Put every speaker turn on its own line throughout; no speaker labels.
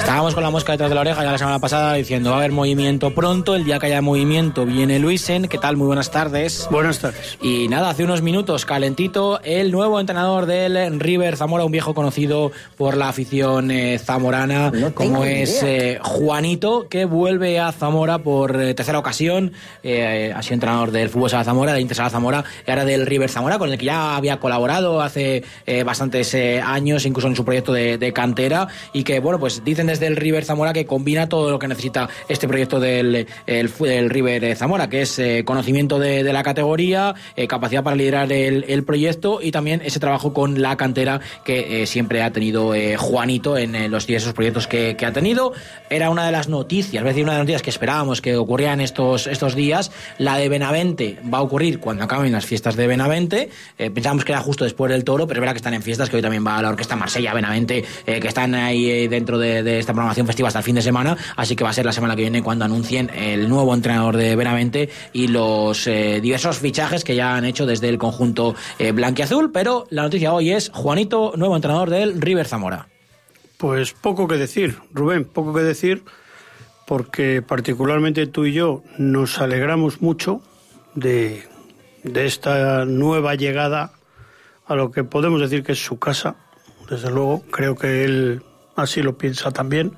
Estábamos con la mosca detrás de la oreja ya la semana pasada diciendo va a haber movimiento pronto, el día que haya movimiento viene Luisen. ¿Qué tal? Muy buenas tardes.
Buenas tardes.
Y nada, hace unos minutos, calentito, el nuevo entrenador del River Zamora, un viejo conocido por la afición zamorana, como es Juanito, que vuelve a Zamora por tercera ocasión. Ha sido entrenador del Fútbol Sala Zamora, del Inter Sala Zamora y ahora del River Zamora, con el que ya había colaborado hace bastantes años, incluso en su proyecto de cantera, y que, bueno, pues dicen desde el River Zamora que combina todo lo que necesita este proyecto del River Zamora, que es conocimiento de la categoría, capacidad para liderar el proyecto y también ese trabajo con la cantera que siempre ha tenido Juanito en los diversos proyectos que ha tenido. Era una de las noticias, es decir, una de las noticias que esperábamos que ocurrieran estos días. La de Benavente va a ocurrir cuando acaben las fiestas de Benavente. Pensábamos que era justo después del Toro, pero es verdad que están en fiestas, que hoy también va la Orquesta Marsella Benavente, que están ahí dentro de esta programación festiva hasta el fin de semana, así que va a ser la semana que viene cuando anuncien el nuevo entrenador de Benavente y los diversos fichajes que ya han hecho desde el conjunto blanquiazul. Pero la noticia hoy es Juanito, nuevo entrenador del River Zamora.
Pues poco que decir, Rubén, poco que decir, porque particularmente tú y yo nos alegramos mucho de esta nueva llegada a lo que podemos decir que es su casa. Desde luego, creo que él así lo piensa también,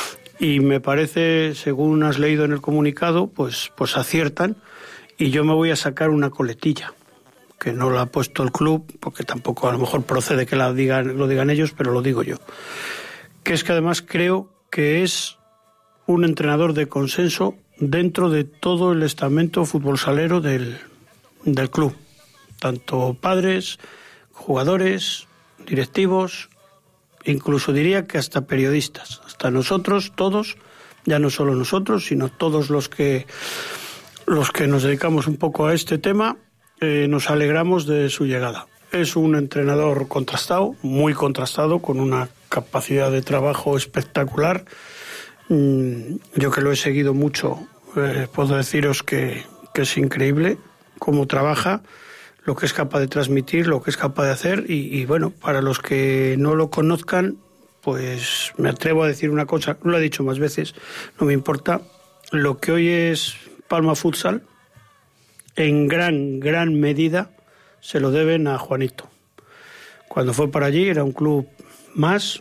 y me parece, según has leído en el comunicado, pues aciertan, y yo me voy a sacar una coletilla que no la ha puesto el club, porque tampoco a lo mejor procede que lo digan ellos, pero lo digo yo, que es que además creo que es un entrenador de consenso dentro de todo el estamento futbolsalero del club, tanto padres, jugadores, directivos, incluso diría que hasta periodistas, hasta nosotros, todos, ya no solo nosotros, sino todos los que nos dedicamos un poco a este tema, nos alegramos de su llegada. Es un entrenador contrastado, muy contrastado, con una capacidad de trabajo espectacular. Yo que lo he seguido mucho, puedo deciros que es increíble cómo trabaja, lo que es capaz de transmitir, lo que es capaz de hacer, y bueno, para los que no lo conozcan, pues me atrevo a decir una cosa, lo he dicho más veces, no me importa, lo que hoy es Palma Futsal, en gran medida se lo deben a Juanito. Cuando fue para allí era un club más,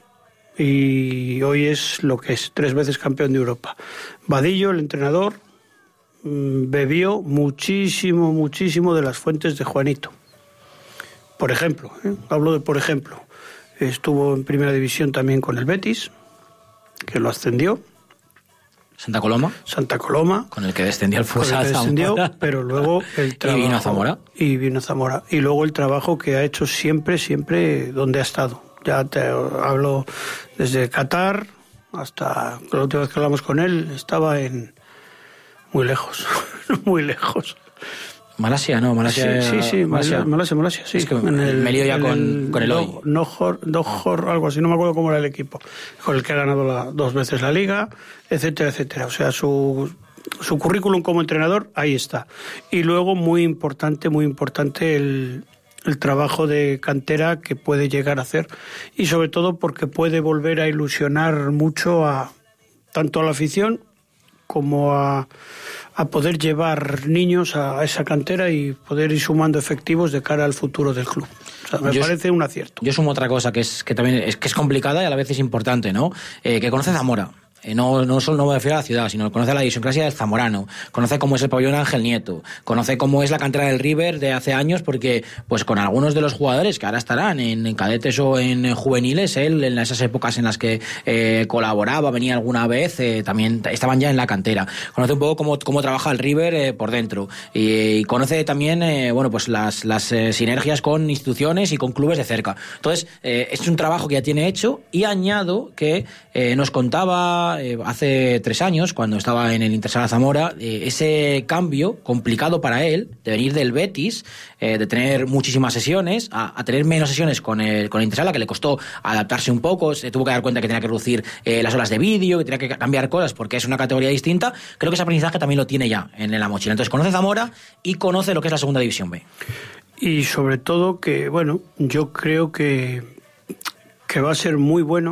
y hoy es lo que es, 3 veces campeón de Europa. Vadillo, el entrenador, bebió muchísimo de las fuentes de Juanito. Por ejemplo, hablo de por ejemplo, estuvo en primera división también con el Betis, que lo ascendió.
Santa Coloma,
con
el que descendió al Fútbol
Zamora, pero luego el trabajo,
y vino a Zamora,
y luego el trabajo que ha hecho siempre donde ha estado. Ya te hablo desde Qatar hasta la última vez que hablamos con él, estaba en muy lejos.
Malasia, ¿no? Malasia.
Sí, Malasia, sí.
Es que me lío ya con el hoy.
Nojor, algo así, no me acuerdo cómo era el equipo, con el que ha ganado 2 veces la Liga, etcétera. O sea, su currículum como entrenador, ahí está. Y luego, muy importante el trabajo de cantera que puede llegar a hacer, y sobre todo porque puede volver a ilusionar mucho tanto a la afición como a poder llevar niños a esa cantera y poder ir sumando efectivos de cara al futuro del club. O sea, me parece un acierto.
Yo sumo otra cosa que también es complicada y a la vez es importante, ¿no? Que conoce Zamora. No solo me refiero a la ciudad, sino conoce la idiosincrasia del zamorano, conoce cómo es el pabellón Ángel Nieto, conoce cómo es la cantera del River de hace años, porque pues con algunos de los jugadores que ahora estarán en cadetes o en juveniles, él en esas épocas en las que colaboraba, venía alguna vez, también estaban ya en la cantera. Conoce un poco cómo trabaja el River por dentro, y conoce también pues las sinergias con instituciones y con clubes de cerca. Entonces es un trabajo que ya tiene hecho, y añado que nos contaba hace 3 años, cuando estaba en el Inter Sala Zamora, ese cambio complicado para él, de venir del Betis, de tener muchísimas sesiones, a tener menos sesiones con el Inter Sala, que le costó adaptarse un poco, se tuvo que dar cuenta que tenía que reducir las horas de vídeo, que tenía que cambiar cosas, porque es una categoría distinta. Creo que ese aprendizaje también lo tiene ya en la mochila. Entonces conoce Zamora y conoce lo que es la segunda división B.
Y sobre todo que, bueno, yo creo que va a ser muy bueno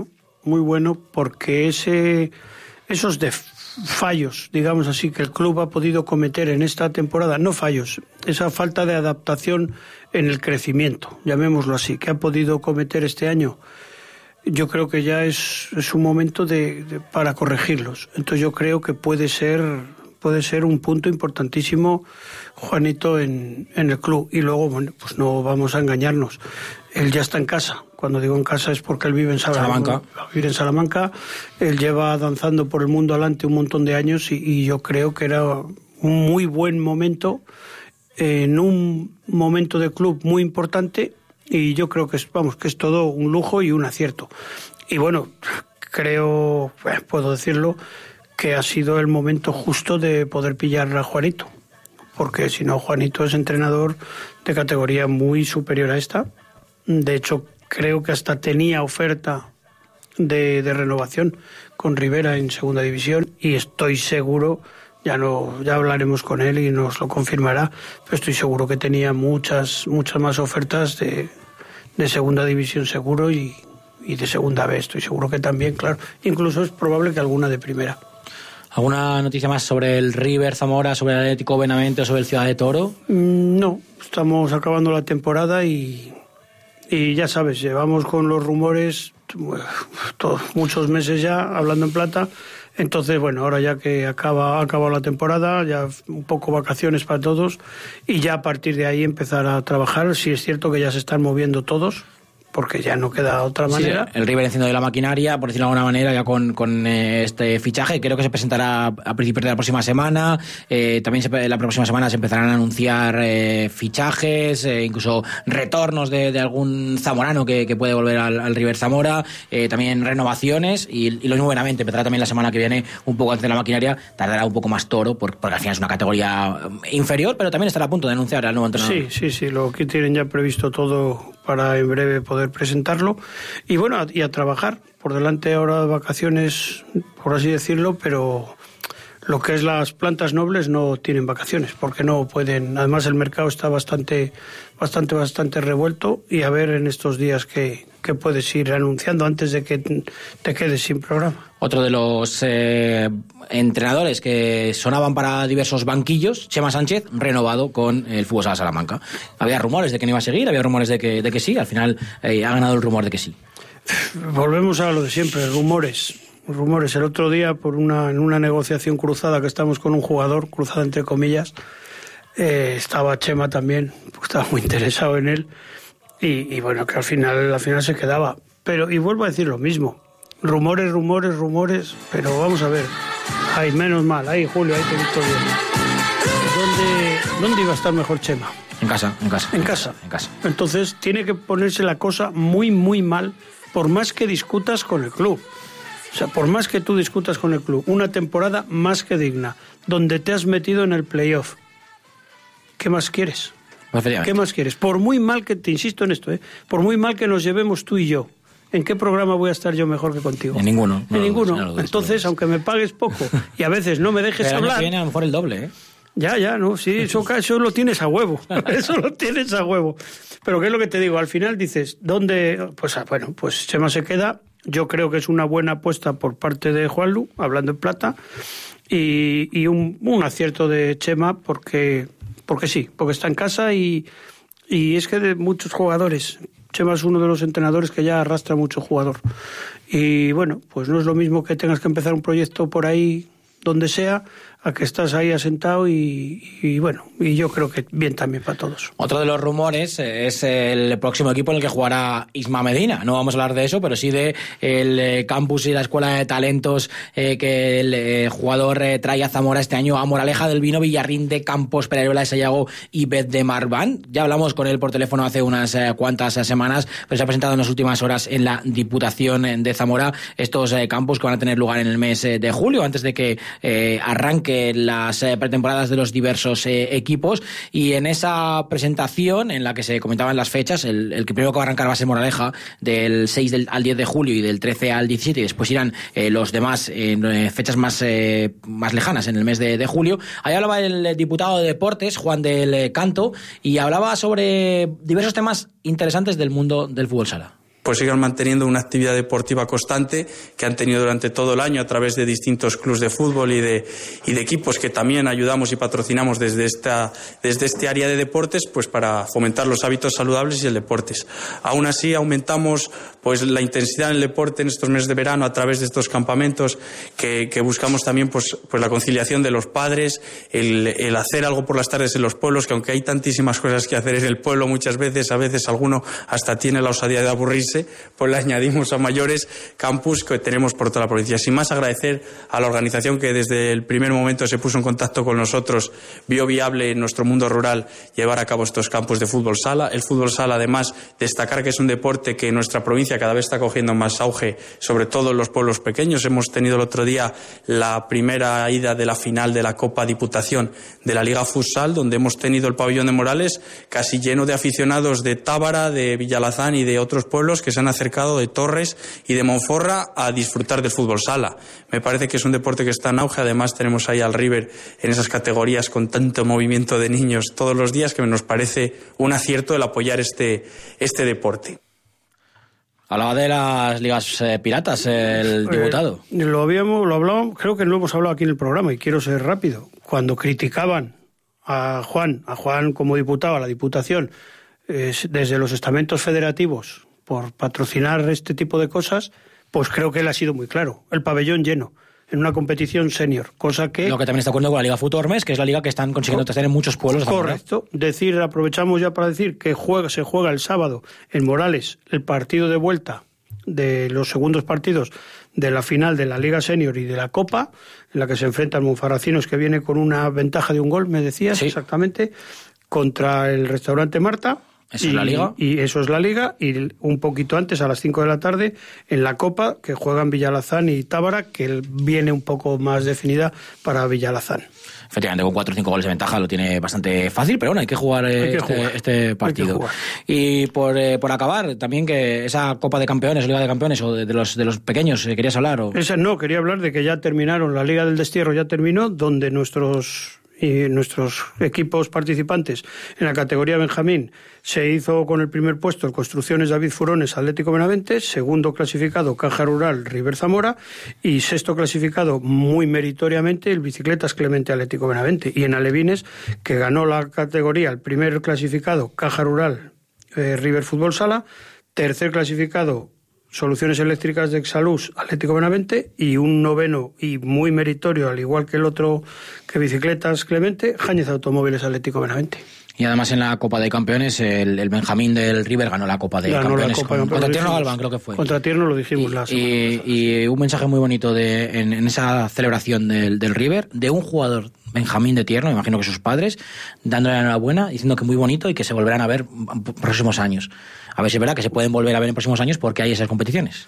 porque esos fallos, digamos así, que el club ha podido cometer en esta temporada, no fallos, esa falta de adaptación en el crecimiento, llamémoslo así, que ha podido cometer este año, yo creo que ya es un momento para corregirlos. Entonces yo creo que puede ser un punto importantísimo, Juanito, en el club. Y luego, bueno, pues no vamos a engañarnos, él ya está en casa. Cuando digo en casa es porque él vive en Salamanca. Vive en Salamanca, él lleva danzando por el mundo adelante un montón de años y yo creo que era un muy buen momento, en un momento de club muy importante, y yo creo que es todo un lujo y un acierto. Y bueno, creo, puedo decirlo, que ha sido el momento justo de poder pillar a Juanito, porque si no, Juanito es entrenador de categoría muy superior a esta. De hecho, creo que hasta tenía oferta de renovación con Rivera en segunda división, y estoy seguro, ya hablaremos con él y nos lo confirmará, pero estoy seguro que tenía muchas más ofertas de segunda división seguro, y de segunda B estoy seguro que también, claro. Incluso es probable que alguna de primera.
¿Alguna noticia más sobre el River Zamora, sobre el Atlético Benavente o sobre el Ciudad de Toro?
No, estamos acabando la temporada y ya sabes, llevamos con los rumores muchos meses ya hablando en plata. Entonces, bueno, ahora ya que ha acabado la temporada, ya un poco vacaciones para todos, y ya a partir de ahí empezar a trabajar. Sí es cierto que ya se están moviendo todos, porque ya no queda otra manera.
Sí, el River enciende la maquinaria, por decirlo de alguna manera, ya con este fichaje. Creo que se presentará a principios de la próxima semana. También la próxima semana se empezarán a anunciar fichajes, incluso retornos de algún zamorano que puede volver al River Zamora. También renovaciones y lo mismo Benavente. Empezará también la semana que viene, un poco antes de la maquinaria. Tardará un poco más Toro, porque al final es una categoría inferior, pero también estará a punto de anunciar al nuevo entrenador.
Sí, lo que tienen ya previsto todo para en breve poder presentarlo, y bueno, y a trabajar. Por delante ahora de vacaciones, por así decirlo, pero lo que es las plantas nobles no tienen vacaciones, porque no pueden. Además, el mercado está bastante revuelto, y a ver en estos días que puedes ir anunciando antes de que te quedes sin programa.
Otro de los entrenadores que sonaban para diversos banquillos, Chema Sánchez, renovado con el Fútbol Sala Salamanca. Había rumores de que no iba a seguir, había rumores de que sí, al final ha ganado el rumor de que sí.
Volvemos a lo de siempre, rumores. El otro día, en una negociación cruzada que estamos con un jugador, cruzada entre comillas, estaba Chema también, pues estaba muy interesado en él, y bueno, que al final se quedaba. Pero, y vuelvo a decir lo mismo, rumores, pero vamos a ver, menos mal, Julio, ahí te he visto bien. ¿Dónde iba a estar mejor Chema?
En casa.
Entonces tiene que ponerse la cosa muy, muy mal, por más que discutas con el club. O sea, por más que tú discutas con el club, una temporada más que digna, donde te has metido en el playoff. ¿Qué más quieres? ¿Qué más quieres? Por muy mal que, te insisto en esto, por muy mal que nos llevemos tú y yo, ¿en qué programa voy a estar yo mejor que contigo?
En ninguno.
En ninguno. Entonces, aunque me pagues poco y a veces no me dejes hablar...
Viene a lo mejor el doble, ¿eh?
Ya, no, sí, eso lo tienes a huevo. Eso lo tienes a huevo. Pero ¿qué es lo que te digo? Al final dices, ¿dónde? Pues bueno, pues Chema se queda. Yo creo que es una buena apuesta por parte de Juanlu, hablando en plata, y un acierto de Chema porque sí, porque está en casa, y es que de muchos jugadores, Chema es uno de los entrenadores que ya arrastra mucho jugador. Y bueno, pues no es lo mismo que tengas que empezar un proyecto por ahí, donde sea, a que estás ahí asentado, y bueno, y yo creo que bien también para todos.
Otro de los rumores es el próximo equipo en el que jugará Isma Medina. No vamos a hablar de eso, pero sí de el campus y la escuela de talentos que el jugador trae a Zamora este año, a Moraleja del Vino, Villarrín de Campos, Pererola de Sayago y Bet de Marván. Ya hablamos con él por teléfono hace unas cuantas semanas, pero se ha presentado en las últimas horas en la Diputación de Zamora estos campus que van a tener lugar en el mes de julio, antes de que arranque las pretemporadas de los diversos equipos. Y en esa presentación en la que se comentaban las fechas, el que primero que va a arrancar va a ser Moraleja, del 6 al 10 de julio y del 13 al 17, y después irán los demás en fechas más lejanas en el mes de julio. Ahí hablaba el diputado de Deportes, Juan del Canto, y hablaba sobre diversos temas interesantes del mundo del fútbol sala.
pues sigan manteniendo una actividad deportiva constante que han tenido durante todo el año a través de distintos clubes de fútbol y de equipos que también ayudamos y patrocinamos desde este área de deportes, pues para fomentar los hábitos saludables y el deporte. Aún así aumentamos pues la intensidad en el deporte en estos meses de verano a través de estos campamentos que buscamos también pues la conciliación de los padres, el hacer algo por las tardes en los pueblos, que aunque hay tantísimas cosas que hacer en el pueblo muchas veces, a veces alguno hasta tiene la osadía de aburrirse, pues le añadimos a mayores campus que tenemos por toda la provincia. Sin más, agradecer a la organización que desde el primer momento se puso en contacto con nosotros, vio viable en nuestro mundo rural llevar a cabo estos campus de fútbol sala. El fútbol sala, además, destacar que es un deporte que en nuestra provincia cada vez está cogiendo más auge, sobre todo en los pueblos pequeños. Hemos tenido el otro día la primera ida de la final de la Copa Diputación de la Liga Futsal, donde hemos tenido el pabellón de Morales casi lleno de aficionados de Tábara, de Villalazán y de otros pueblos que se han acercado, de Torres y de Monforra, a disfrutar del fútbol sala. Me parece que es un deporte que está en auge. Además tenemos ahí al River en esas categorías con tanto movimiento de niños todos los días, que nos parece un acierto el apoyar este deporte.
Hablaba de las ligas piratas, el diputado.
Lo hablábamos, creo que lo hemos hablado aquí en el programa, y quiero ser rápido. Cuando criticaban a Juan como diputado, a la Diputación, desde los estamentos federativos, por patrocinar este tipo de cosas, pues creo que él ha sido muy claro. El pabellón lleno, en una competición senior, cosa que...
Lo que también está ocurriendo con la Liga Futormes, que es la liga que están consiguiendo tener en muchos pueblos.
Correcto. Aprovechamos ya para decir que se juega el sábado en Morales el partido de vuelta de los segundos partidos de la final de la Liga Senior y de la Copa, en la que se enfrentan Monfarracinos, que viene con una ventaja de un gol, me decías, sí, exactamente, contra el Restaurante Marta.
¿Eso es la Liga?
Y eso es la Liga, y un poquito antes, a las 5 de la tarde, en la Copa, que juegan Villalazán y Tábara, que viene un poco más definida para Villalazán.
Efectivamente, con 4 o 5 goles de ventaja lo tiene bastante fácil, pero bueno, hay que jugar este partido. Y por acabar, también que esa Copa de Campeones, Liga de Campeones, o de los pequeños, ¿querías hablar?
Esa no, quería hablar de que ya terminaron, la Liga del Destierro ya terminó, donde nuestros equipos participantes en la categoría Benjamín se hizo con el primer puesto el Construcciones David Furones Atlético Benavente, segundo clasificado Caja Rural River Zamora y sexto clasificado muy meritoriamente el Bicicletas Clemente Atlético Benavente. Y en alevines, que ganó la categoría el primer clasificado Caja Rural River Fútbol Sala, tercer clasificado Soluciones Eléctricas de Exaluz Atlético Benavente, y un noveno y muy meritorio, al igual que el otro, que Bicicletas Clemente, Jáñez Automóviles Atlético Benavente.
Y además en la Copa de Campeones el Benjamín del River ganó la Copa de Campeones contra Tierno Galván, creo que fue.
Contra Tierno lo dijimos
y un mensaje muy bonito en esa celebración del River, de un jugador Benjamín de Tierno, imagino que sus padres, dándole la enhorabuena, diciendo que muy bonito y que se volverán a ver en próximos años. A ver si es verdad que se pueden volver a ver en próximos años porque hay esas competiciones.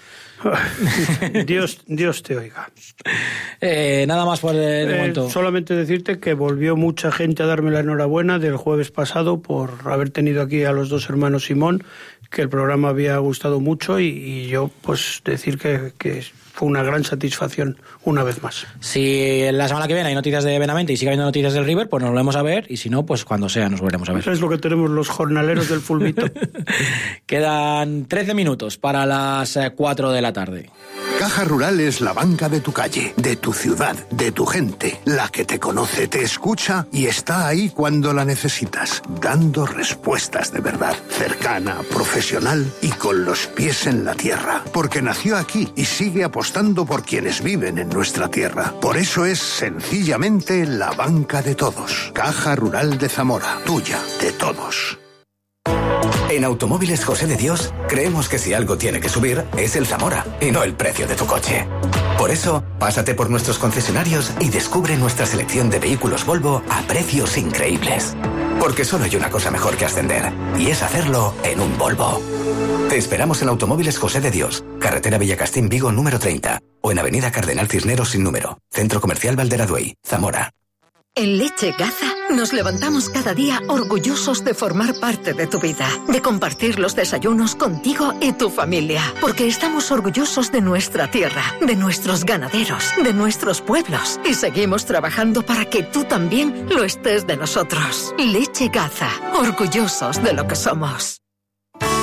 Dios te oiga.
Nada más por el momento.
Solamente decirte que volvió mucha gente a darme la enhorabuena del jueves pasado por haber tenido aquí a los dos hermanos Simón, que el programa había gustado mucho, y yo pues decir que fue una gran satisfacción una vez más.
Si la semana que viene hay noticias de Benavente y sigue habiendo noticias del River, pues nos volvemos a ver, y si no, pues cuando sea nos volveremos a ver.
Eso es lo que tenemos los jornaleros del fulbito.
Quedan 13 minutos para las 4 de la tarde.
Caja Rural es la banca de tu calle, de tu ciudad, de tu gente, la que te conoce, te escucha y está ahí cuando la necesitas, dando respuestas de verdad, cercana, profesional y con los pies en la tierra, porque nació aquí y sigue apostando por quienes viven en nuestra tierra. Por eso es sencillamente la banca de todos. Caja Rural de Zamora, tuya, de todos.
En Automóviles José de Dios creemos que si algo tiene que subir es el Zamora y no el precio de tu coche. Por eso, pásate por nuestros concesionarios y descubre nuestra selección de vehículos Volvo a precios increíbles. Porque solo hay una cosa mejor que ascender, y es hacerlo en un Volvo. Te esperamos en Automóviles José de Dios, carretera Villacastín Vigo número 30, o en avenida Cardenal Cisneros sin número, Centro Comercial Valderaduey, Zamora.
En Leche Gaza nos levantamos cada día orgullosos de formar parte de tu vida, de compartir los desayunos contigo y tu familia, porque estamos orgullosos de nuestra tierra, de nuestros ganaderos, de nuestros pueblos, y seguimos trabajando para que tú también lo estés de nosotros. Leche Gaza, orgullosos de lo que somos.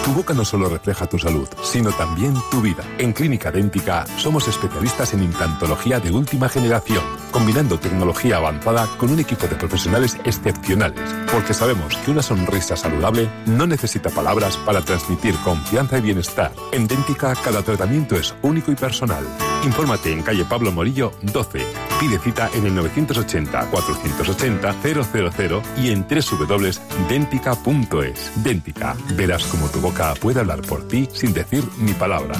Tu boca no solo refleja tu salud, sino también tu vida. En Clínica Dèntica somos especialistas en implantología de última generación, combinando tecnología avanzada con un equipo de profesionales excepcionales, porque sabemos que una sonrisa saludable no necesita palabras para transmitir confianza y bienestar. En Dèntica cada tratamiento es único y personal. Infórmate en calle Pablo Morillo 12. Pide cita en el 980-480-000 y en www.dentica.es. Dèntica. Verás cómo tu boca puede hablar por ti sin decir ni palabra.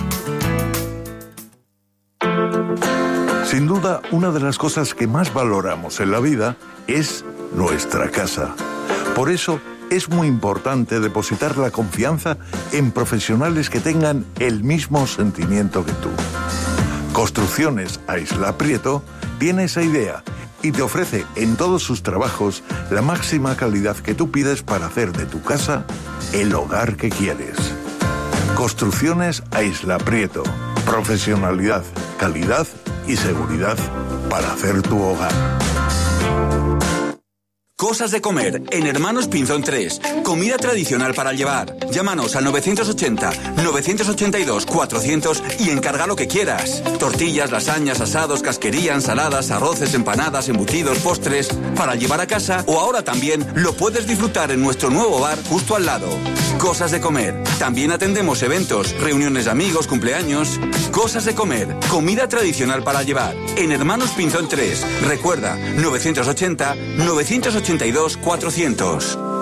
Sin duda, una de las cosas que más valoramos en la vida es nuestra casa. Por eso, es muy importante depositar la confianza en profesionales que tengan el mismo sentimiento que tú. Construcciones a Isla Prieto tiene esa idea y te ofrece en todos sus trabajos la máxima calidad que tú pides para hacer de tu casa el hogar que quieres. Construcciones a Isla Prieto. Profesionalidad, calidad y seguridad para hacer tu hogar.
Cosas de comer en Hermanos Pinzón 3. Comida tradicional para llevar. Llámanos al 980-982-400 y encarga lo que quieras. Tortillas, lasañas, asados, casquería, ensaladas, arroces, empanadas, embutidos, postres. Para llevar a casa o ahora también lo puedes disfrutar en nuestro nuevo bar justo al lado. Cosas de comer. También atendemos eventos, reuniones de amigos, cumpleaños. Cosas de comer. Comida tradicional para llevar. En Hermanos Pinzón 3. Recuerda, 980-982-400.